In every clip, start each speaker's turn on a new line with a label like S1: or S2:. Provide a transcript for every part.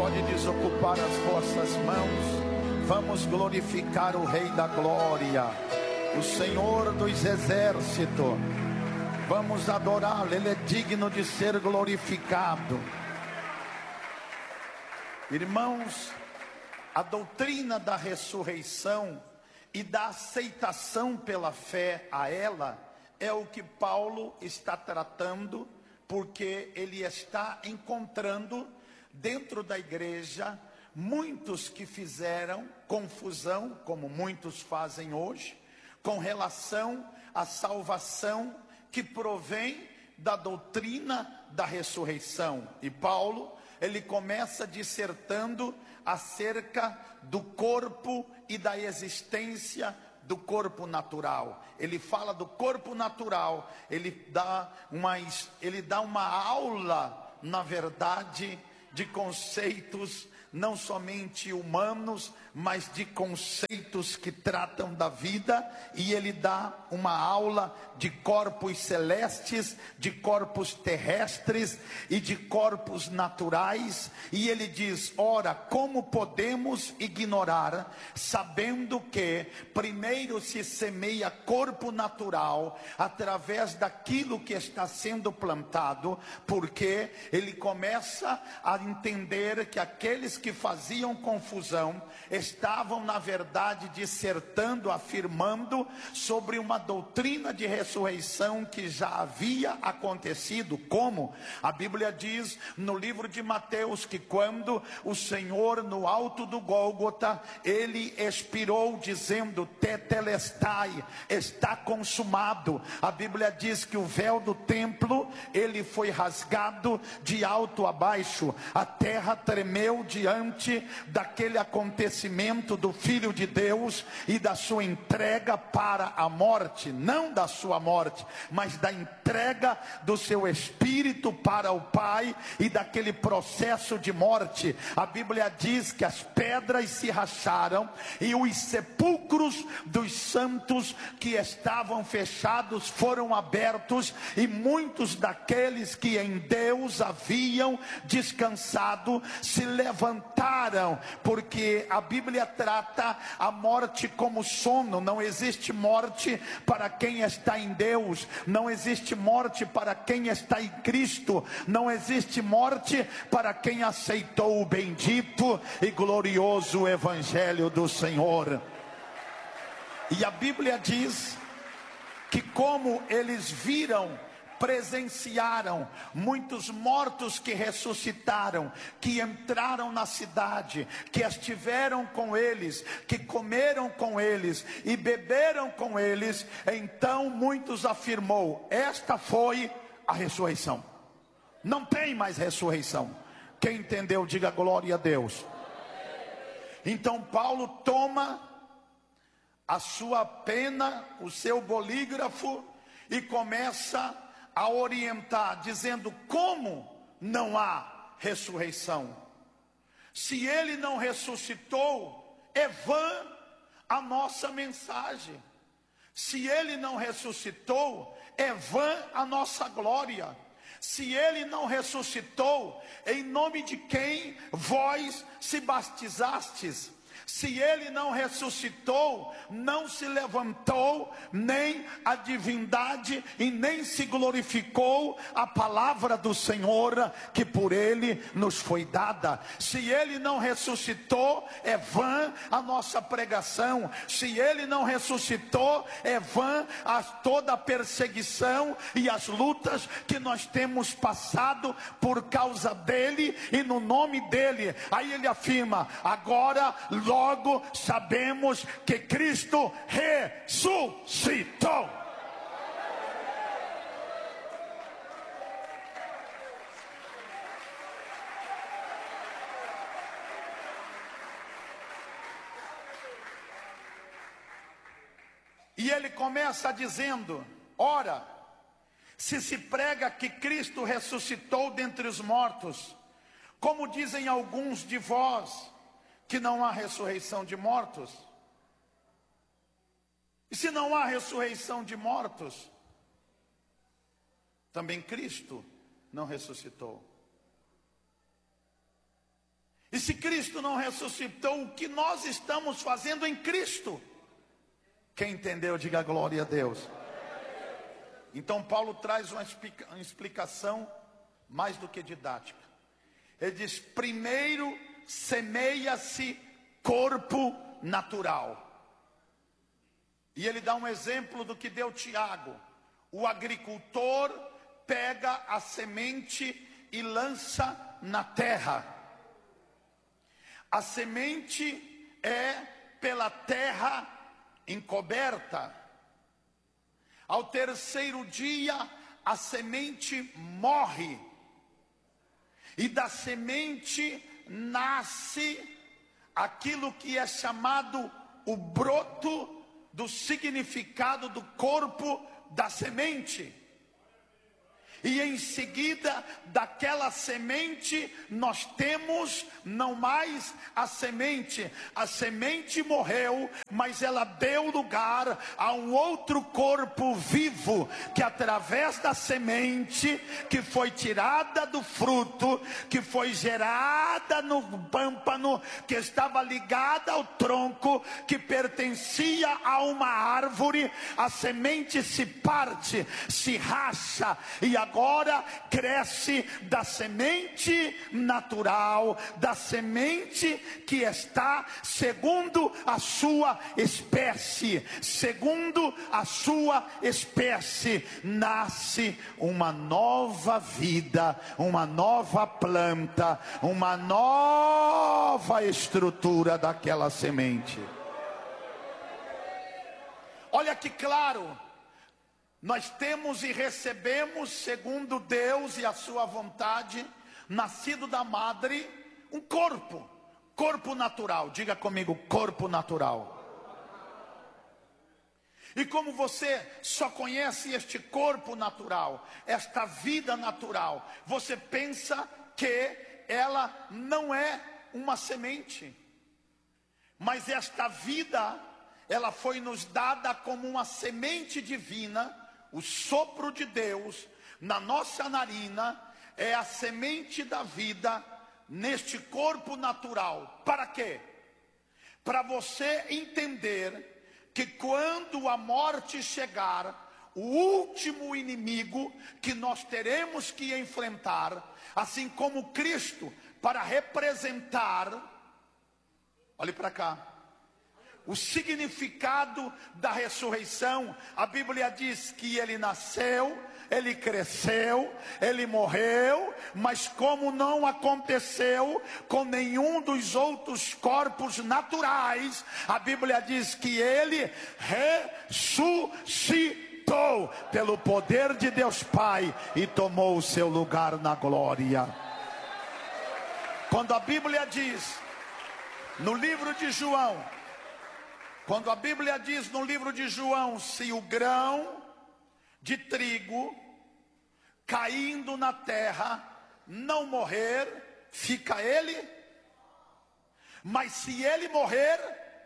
S1: pode desocupar as vossas mãos. Vamos glorificar o Rei da Glória, o Senhor dos Exércitos. Vamos adorá-lo, Ele é digno de ser glorificado. Irmãos, a doutrina da ressurreição e da aceitação pela fé a ela é o que Paulo está tratando, porque ele está encontrando dentro da igreja muitos que fizeram confusão, como muitos fazem hoje, com relação à salvação que provém da doutrina da ressurreição. E Paulo, ele começa dissertando acerca do corpo e da existência do corpo natural. Ele fala do corpo natural, ele dá uma aula, na verdade, de conceitos não somente humanos, mas de conceitos que tratam da vida, e ele dá uma aula de corpos celestes, de corpos terrestres e de corpos naturais, e ele diz: ora, como podemos ignorar, sabendo que primeiro se semeia corpo natural através daquilo que está sendo plantado, porque ele começa a entender que aqueles que faziam confusão estavam na verdade dissertando, afirmando sobre uma doutrina de ressurreição que já havia acontecido. Como a Bíblia diz no livro de Mateus, que quando o Senhor no alto do Gólgota, ele expirou dizendo tetelestai, está consumado. A Bíblia diz que o véu do templo, ele foi rasgado de alto a baixo, a terra tremeu diante daquele acontecimento do Filho de Deus e da sua entrega para a morte, não da sua morte, mas da entrega do seu espírito para o Pai e daquele processo de morte. A Bíblia diz que as pedras se racharam e os sepulcros dos santos que estavam fechados foram abertos, e muitos daqueles que em Deus haviam descansado se levantaram, porque a Bíblia trata a morte como sono. Não existe morte para quem está em Deus, não existe morte para quem está em Cristo, não existe morte para quem aceitou o bendito e glorioso Evangelho do Senhor. E a Bíblia diz que como eles viram, presenciaram muitos mortos que ressuscitaram, que entraram na cidade, que estiveram com eles, que comeram com eles e beberam com eles, então muitos afirmou: esta foi a ressurreição. Não tem mais ressurreição. Quem entendeu, diga glória a Deus. Então Paulo toma a sua pena, o seu bolígrafo, e começa a orientar, dizendo: como não há ressurreição? Se ele não ressuscitou, é vã a nossa mensagem. Se ele não ressuscitou, é vã a nossa glória. Se ele não ressuscitou, em nome de quem vós se batizastes? Se ele não ressuscitou, não se levantou nem a divindade e nem se glorificou a palavra do Senhor que por ele nos foi dada. Se ele não ressuscitou, é vã a nossa pregação. Se ele não ressuscitou, é vã toda a perseguição e as lutas que nós temos passado por causa dele e no nome dele. Aí ele afirma: agora logo sabemos que Cristo ressuscitou. E ele começa dizendo: ora, se prega que Cristo ressuscitou dentre os mortos, como dizem alguns de vós que não há ressurreição de mortos? E se não há ressurreição de mortos, também Cristo não ressuscitou. E se Cristo não ressuscitou, o que nós estamos fazendo em Cristo? Quem entendeu, diga glória a Deus. Então Paulo traz uma explicação mais do que didática. Ele diz: primeiro semeia-se corpo natural. E ele dá um exemplo do que deu Tiago. O agricultor pega a semente e lança na terra. A semente é pela terra encoberta. Ao terceiro dia, a semente morre. E da semente nasce aquilo que é chamado o broto do significado do corpo da semente. E em seguida daquela semente nós temos não mais a semente morreu, mas ela deu lugar a um outro corpo vivo, que através da semente que foi tirada do fruto, que foi gerada no pâmpano, que estava ligada ao tronco, que pertencia a uma árvore, a semente se parte, se racha, e agora cresce da semente natural, da semente que está segundo a sua espécie. Segundo a sua espécie, nasce uma nova vida, uma nova planta, uma nova estrutura daquela semente. Olha que claro. Nós temos e recebemos, segundo Deus e a sua vontade, nascido da madre, um corpo natural. Diga comigo, corpo natural. E como você só conhece este corpo natural, esta vida natural, você pensa que ela não é uma semente. Mas esta vida, ela foi nos dada como uma semente divina. O sopro de Deus na nossa narina é a semente da vida neste corpo natural. Para quê? Para você entender que quando a morte chegar, o último inimigo que nós teremos que enfrentar, assim como Cristo, para representar, olhe para cá, o significado da ressurreição. A Bíblia diz que ele nasceu, ele cresceu, ele morreu, mas como não aconteceu com nenhum dos outros corpos naturais, a Bíblia diz que ele ressuscitou pelo poder de Deus Pai e tomou o seu lugar na glória. Quando a Bíblia diz no livro de João, quando a Bíblia diz no livro de João, se o grão de trigo caindo na terra não morrer, fica ele. Mas se ele morrer,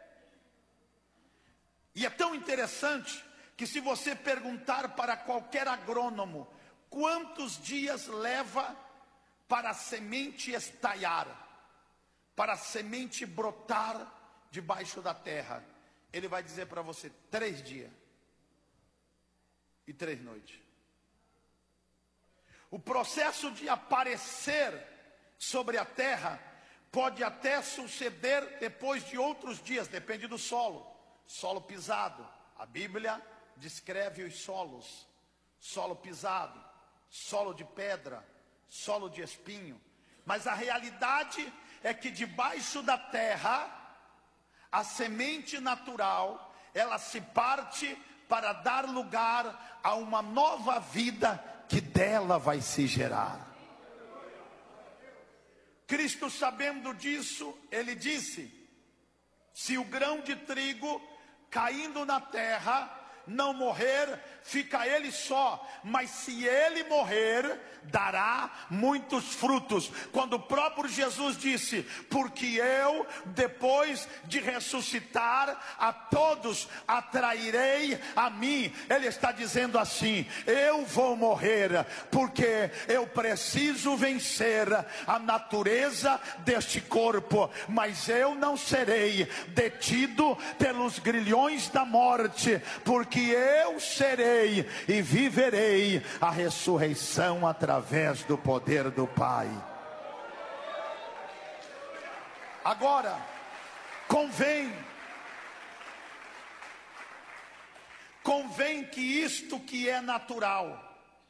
S1: e é tão interessante que se você perguntar para qualquer agrônomo, quantos dias leva para a semente estalhar, para a semente brotar debaixo da terra, ele vai dizer para você 3 dias e 3 noites. O processo de aparecer sobre a terra pode até suceder depois de outros dias, depende do solo. Solo pisado, a Bíblia descreve os solos: solo pisado, solo de pedra, solo de espinho. Mas a realidade é que debaixo da terra, a semente natural, ela se parte para dar lugar a uma nova vida que dela vai se gerar. Cristo, sabendo disso, ele disse: se o grão de trigo caindo na terra não morrer, fica ele só, mas se ele morrer, dará muitos frutos. Quando o próprio Jesus disse: porque eu, depois de ressuscitar, a todos atrairei a mim, ele está dizendo assim: eu vou morrer, porque eu preciso vencer a natureza deste corpo, mas eu não serei detido pelos grilhões da morte, porque eu serei e viverei a ressurreição através do poder do Pai. Agora, convém que isto que é natural,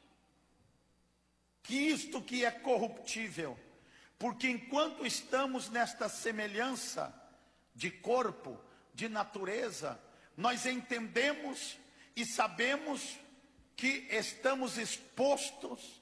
S1: que isto que é corruptível, porque enquanto estamos nesta semelhança de corpo, de natureza, nós entendemos e sabemos que estamos expostos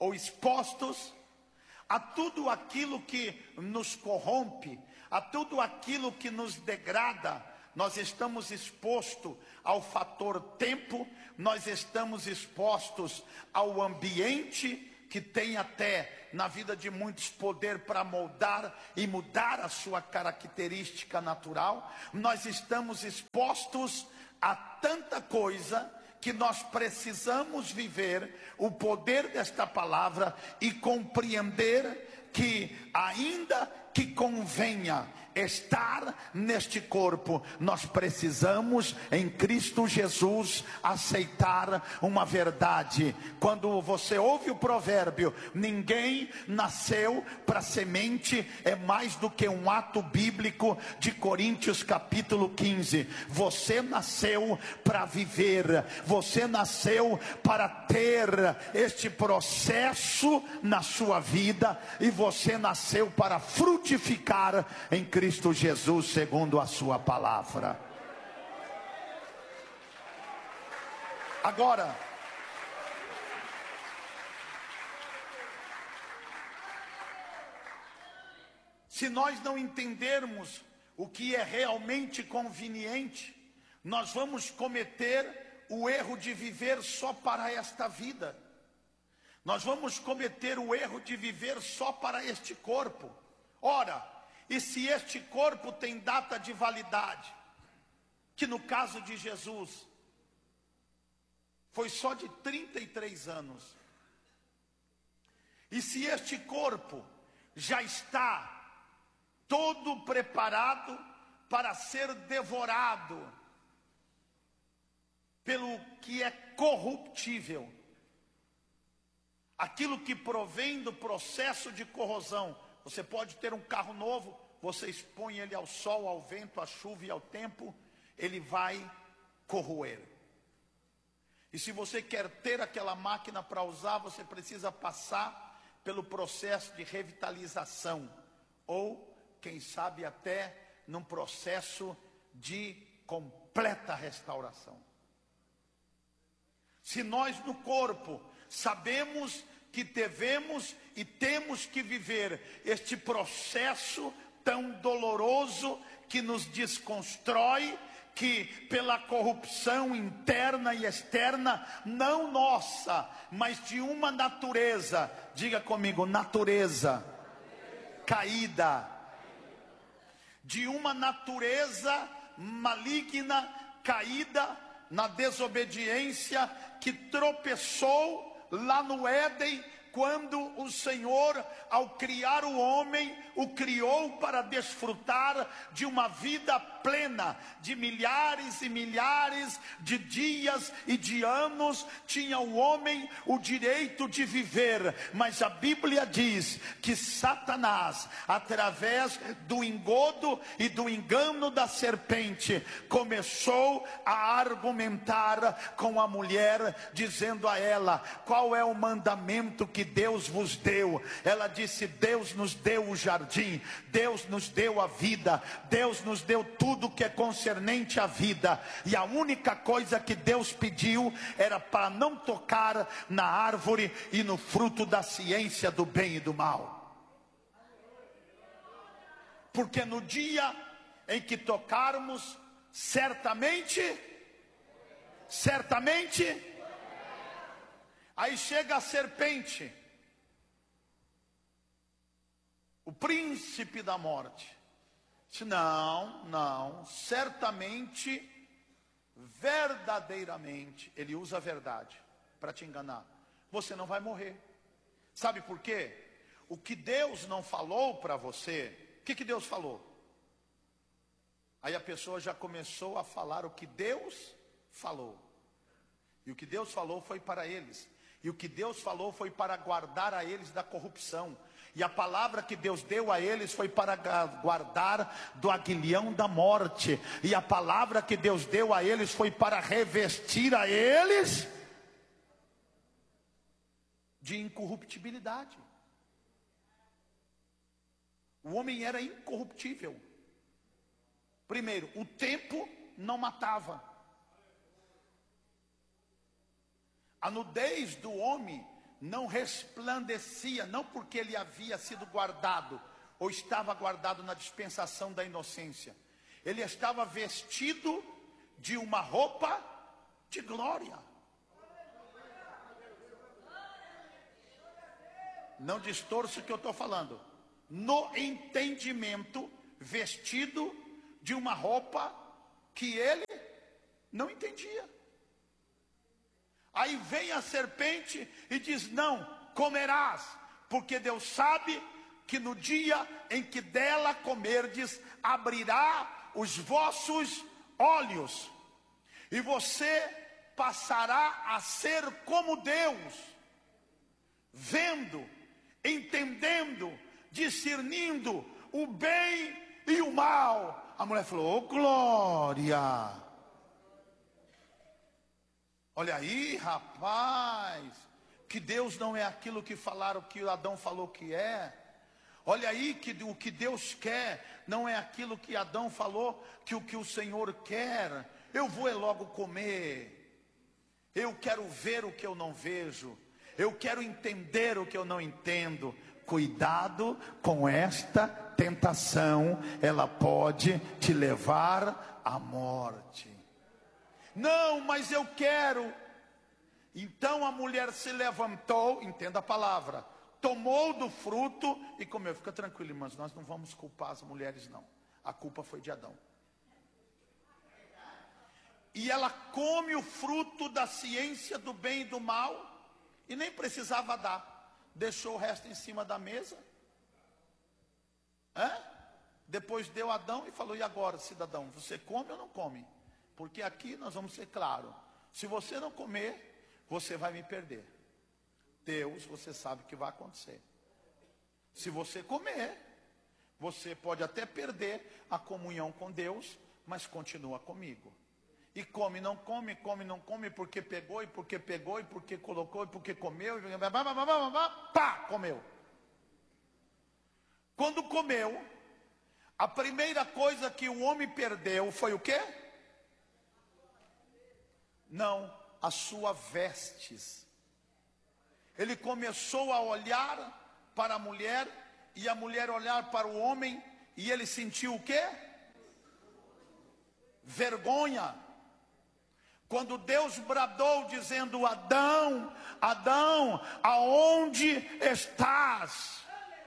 S1: a tudo aquilo que nos corrompe, a tudo aquilo que nos degrada. Nós estamos expostos ao fator tempo, nós estamos expostos ao ambiente, que tem até na vida de muitos poder para moldar e mudar a sua característica natural. Nós estamos expostos a tanta coisa que nós precisamos viver o poder desta palavra e compreender que, ainda que convenha estar neste corpo, nós precisamos em Cristo Jesus aceitar uma verdade. Quando você ouve o provérbio, ninguém nasceu para semente, é mais do que um ato bíblico de Coríntios capítulo 15. Você nasceu para viver, você nasceu para ter este processo na sua vida, e você nasceu para frutificar em Cristo Jesus, segundo a sua palavra. Agora, se nós não entendermos o que é realmente conveniente, nós vamos cometer o erro de viver só para esta vida. Nós vamos cometer o erro de viver só para este corpo. Ora, e se este corpo tem data de validade, que no caso de Jesus foi só de 33 anos, e se este corpo já está todo preparado para ser devorado pelo que é corruptível, aquilo que provém do processo de corrosão. Você pode ter um carro novo, você expõe ele ao sol, ao vento, à chuva e ao tempo, ele vai corroer. E se você quer ter aquela máquina para usar, você precisa passar pelo processo de revitalização, ou quem sabe até num processo de completa restauração. Se nós no corpo sabemos que devemos e temos que viver este processo tão doloroso, que nos desconstrói, que pela corrupção interna e externa, não nossa, mas de uma natureza, diga comigo, natureza caída, de uma natureza maligna, caída na desobediência, que tropeçou lá no Éden, quando o Senhor, ao criar o homem, o criou para desfrutar de uma vida plena, de milhares e milhares de dias e de anos, tinha o homem o direito de viver. Mas a Bíblia diz que Satanás, através do engodo e do engano da serpente, começou a argumentar com a mulher, dizendo a ela: qual é o mandamento que Deus vos deu? Ela disse: Deus nos deu o jardim, Deus nos deu a vida, Deus nos deu tudo que é concernente à vida, e a única coisa que Deus pediu era para não tocar na árvore e no fruto da ciência do bem e do mal, porque no dia em que tocarmos, certamente certamente. Aí chega a serpente, o príncipe da morte. Diz, não, certamente, verdadeiramente. Ele usa a verdade para te enganar. Você não vai morrer. Sabe por quê? O que Deus não falou para você, o que Deus falou? Aí a pessoa já começou a falar o que Deus falou. E o que Deus falou foi para eles. E o que Deus falou foi para guardar a eles da corrupção. E a palavra que Deus deu a eles foi para guardar do aguilhão da morte. E a palavra que Deus deu a eles foi para revestir a eles de incorruptibilidade. O homem era incorruptível. Primeiro, o tempo não matava. A nudez do homem não resplandecia, não porque ele havia sido guardado, ou estava guardado na dispensação da inocência. Ele estava vestido de uma roupa de glória. Não distorce o que eu estou falando. No entendimento, vestido de uma roupa que ele não entendia. Aí vem a serpente e diz, não, comerás, porque Deus sabe que no dia em que dela comerdes, abrirá os vossos olhos, e você passará a ser como Deus, vendo, entendendo, discernindo o bem e o mal. A mulher falou, oh glória! Olha aí, rapaz, que Deus não é aquilo que falaram, que Adão falou que é. Olha aí que o que Deus quer não é aquilo que Adão falou, que o que o Senhor quer. Eu vou logo comer. Eu quero ver o que eu não vejo. Eu quero entender o que eu não entendo. Cuidado com esta tentação, ela pode te levar à morte. Não, mas eu quero. Então a mulher se levantou, entenda a palavra, tomou do fruto e comeu. Fica tranquilo, irmãos, nós não vamos culpar as mulheres não. A culpa foi de Adão. E ela come o fruto da ciência do bem e do mal, e nem precisava dar. Deixou o resto em cima da mesa. Depois deu a Adão e falou, e agora, cidadão, você come ou não come? Porque aqui nós vamos ser claros. Se você não comer, você vai me perder. Deus, você sabe o que vai acontecer. Se você comer, você pode até perder a comunhão com Deus, mas continua comigo. E come, não come, porque pegou, e porque pegou, e porque colocou, e porque comeu, e pá, comeu. Quando comeu, a primeira coisa que o homem perdeu foi o quê? Não, as suas vestes. Ele começou a olhar para a mulher, e a mulher olhar para o homem, e ele sentiu o quê? Vergonha. Quando Deus bradou dizendo, Adão, Adão, aonde estás?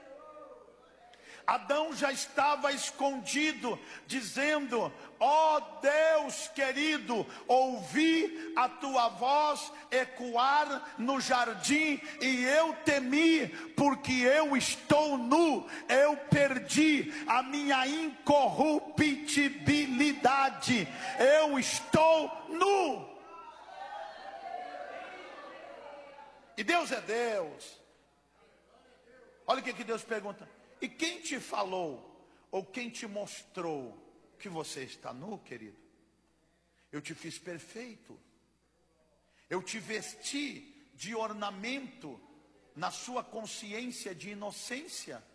S1: Adão já estava escondido, dizendo, ó Deus querido, ouvi a tua voz ecoar no jardim, e eu temi, porque eu estou nu, eu perdi a minha incorruptibilidade, eu estou nu. E Deus é Deus. Olha o que Deus pergunta. E quem te falou, ou quem te mostrou que você está nu, querido? Eu te fiz perfeito. Eu te vesti de ornamento na sua consciência de inocência.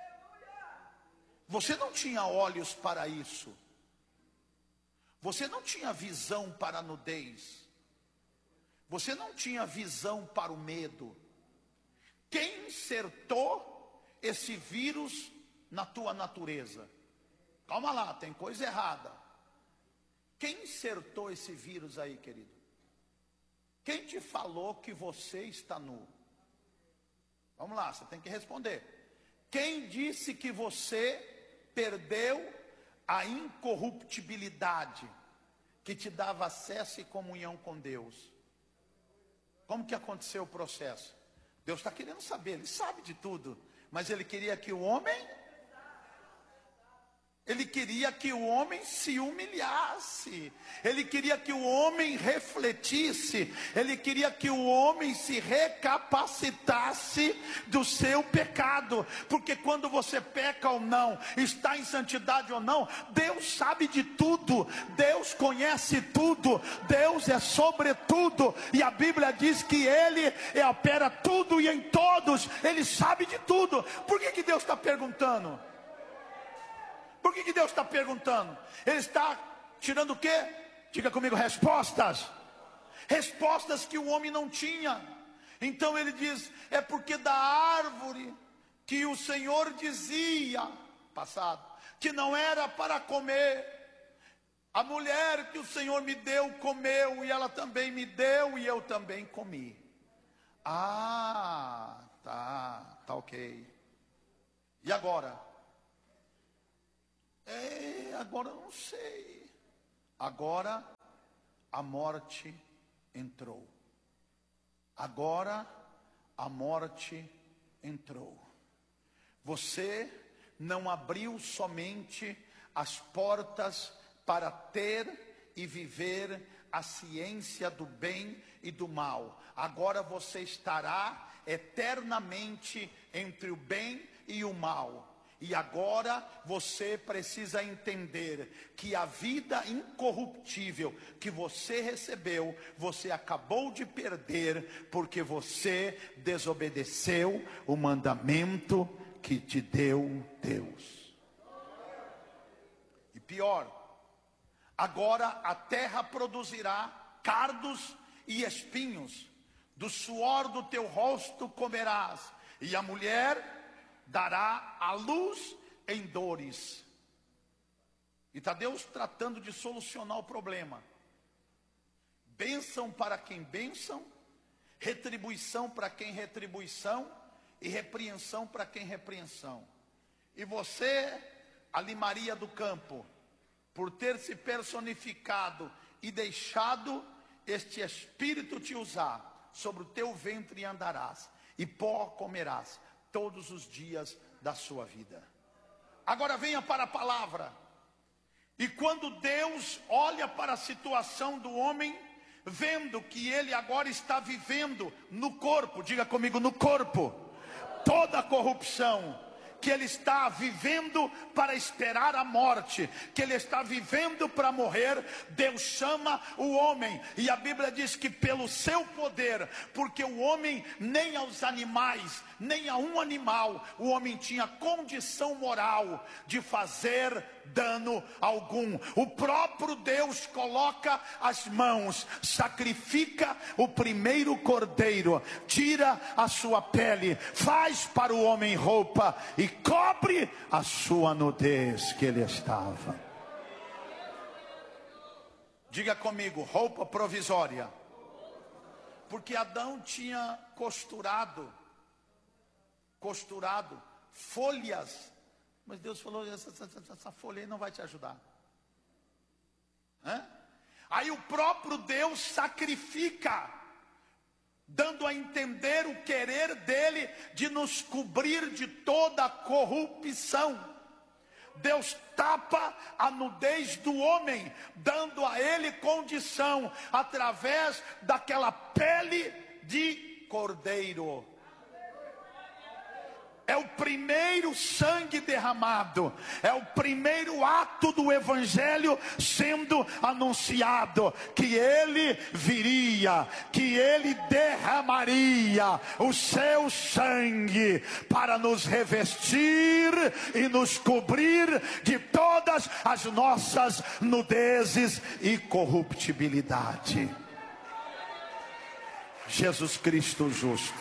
S1: Você não tinha olhos para isso. Você não tinha visão para a nudez. Você não tinha visão para o medo. Quem insertou esse vírus na tua natureza? Calma lá, tem coisa errada. Quem insertou esse vírus aí, querido? Quem te falou que você está nu? Vamos lá, você tem que responder. Quem disse que você perdeu a incorruptibilidade que te dava acesso e comunhão com Deus? Como que aconteceu o processo? Deus está querendo saber, Ele sabe de tudo, mas Ele queria que o homem se humilhasse, Ele queria que o homem refletisse, Ele queria que o homem se recapacitasse do seu pecado, porque quando você peca ou não, está em santidade ou não, Deus sabe de tudo, Deus conhece tudo, Deus é sobre tudo, e a Bíblia diz que Ele opera tudo e em todos, Ele sabe de tudo. Por que Deus está perguntando? Por que Deus está perguntando? Ele está tirando o quê? Diga comigo, respostas. Respostas que o homem não tinha. Então ele diz, é porque da árvore que o Senhor dizia, passado, que não era para comer, a mulher que o Senhor me deu, comeu, e ela também me deu, e eu também comi. Ah, tá ok. E agora? Agora eu não sei. Agora a morte entrou. Agora a morte entrou. Você não abriu somente as portas para ter e viver a ciência do bem e do mal. Agora você estará eternamente entre o bem e o mal. E agora você precisa entender que a vida incorruptível que você recebeu, você acabou de perder, porque você desobedeceu o mandamento que te deu Deus. E pior, agora a terra produzirá cardos e espinhos, do suor do teu rosto comerás, e a mulher dará a luz em dores. E está Deus tratando de solucionar o problema. Bênção para quem bênção, retribuição para quem retribuição, e repreensão para quem repreensão. E você, ali Maria do campo, por ter se personificado e deixado este Espírito te usar, sobre o teu ventre andarás, e pó comerás todos os dias da sua vida. Agora venha para a palavra. E quando Deus olha para a situação do homem, vendo que ele agora está vivendo no corpo, diga comigo, no corpo, toda a corrupção que ele está vivendo para esperar a morte, que ele está vivendo para morrer, Deus chama o homem, e a Bíblia diz que pelo seu poder, porque o homem nem aos animais, nem a um animal, o homem tinha condição moral de fazer dano algum. O próprio Deus coloca as mãos, sacrifica o primeiro cordeiro, tira a sua pele, faz para o homem roupa e cobre a sua nudez que ele estava. Diga comigo, roupa provisória. Porque Adão tinha costurado folhas, mas Deus falou, essa folha aí não vai te ajudar. Aí o próprio Deus sacrifica, dando a entender o querer dele de nos cobrir de toda a corrupção. Deus tapa a nudez do homem, dando a ele condição, através daquela pele de cordeiro. É o primeiro sangue derramado, é o primeiro ato do evangelho sendo anunciado, que ele viria, que ele derramaria o seu sangue para nos revestir e nos cobrir de todas as nossas nudezes e corruptibilidade. Jesus Cristo justo.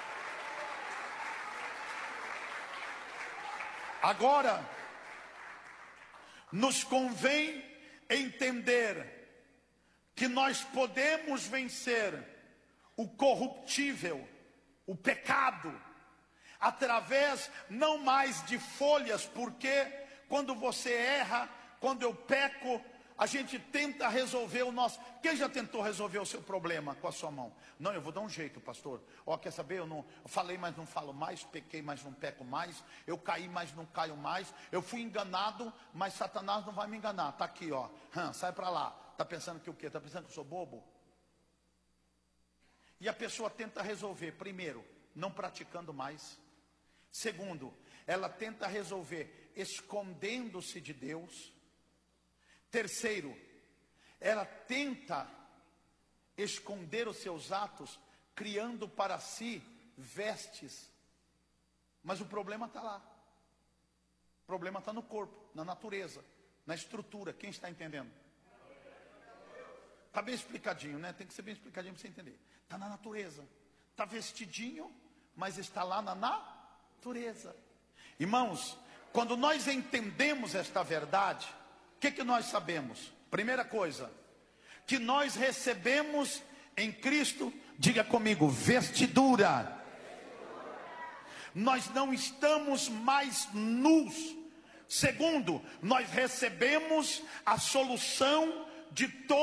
S1: Agora, nos convém entender que nós podemos vencer o corruptível, o pecado, através não mais de folhas, porque quando você erra, quando eu peco, a gente tenta resolver o nosso... Quem já tentou resolver o seu problema com a sua mão? Não, eu vou dar um jeito, pastor. Ó, quer saber? Eu falei, mas não falo mais. Pequei, mas não peco mais. Eu caí, mas não caio mais. Eu fui enganado, mas Satanás não vai me enganar. Tá aqui, ó. Sai para lá. Tá pensando que o quê? Tá pensando que eu sou bobo? E a pessoa tenta resolver, primeiro, não praticando mais. Segundo, ela tenta resolver escondendo-se de Deus. Terceiro, ela tenta esconder os seus atos, criando para si vestes. Mas o problema está lá. O problema está no corpo, na natureza, na estrutura. Quem está entendendo? Está bem explicadinho, né? Tem que ser bem explicadinho para você entender. Está na natureza. Está vestidinho, mas está lá na natureza. Irmãos, quando nós entendemos esta verdade, o que nós sabemos? Primeira coisa, que nós recebemos em Cristo, diga comigo, vestidura. Nós não estamos mais nus. Segundo, nós recebemos a solução de